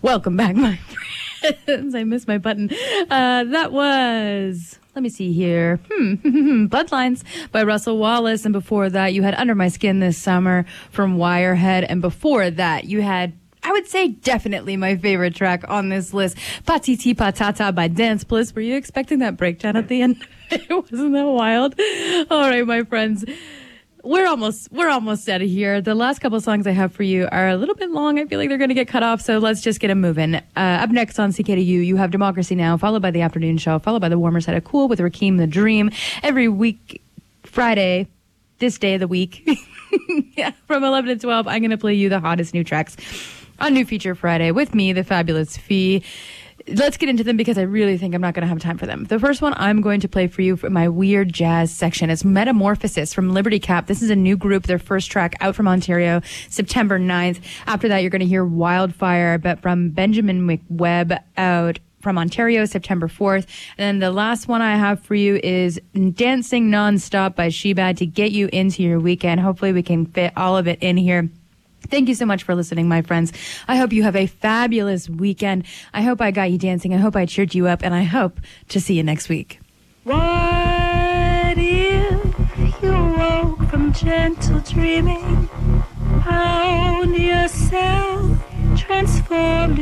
Welcome back, my friends. I missed my button. That was, let me see here. Bloodlines by Russell Wallace. And before that, you had Under My Skin This Summer from Wirehead. And before that, you had, I would say, definitely my favorite track on this list, Patiti Patata by Dance Bliss. Were you expecting that breakdown at the end? It wasn't that wild. All right, my friends. We're almost out of here. The last couple songs I have for you are a little bit long. I feel like they're going to get cut off, so let's just get them moving. Up next on CKDU, you have Democracy Now!, followed by The Afternoon Show, followed by The Warmer Side of Cool with Rakeem the Dream. Every week, Friday, this day of the week, yeah, from 11 to 12, I'm going to play you the hottest new tracks on New Feature Friday with me, the fabulous Fee. Let's get into them because I really think I'm not going to have time for them. The first one I'm going to play for you from my weird jazz section is Metamorphosis from Liberty Cap. This is a new group, their first track out from Ontario, September 9th. After that, you're going to hear Wildfire, but from Benjamin McWebb out from Ontario, September 4th. And then the last one I have for you is Dancing Nonstop by Shebad to get you into your weekend. Hopefully we can fit all of it in here. Thank you so much for listening, my friends. I hope you have a fabulous weekend. I hope I got you dancing. I hope I cheered you up, and I hope to see you next week. What if you woke from gentle dreaming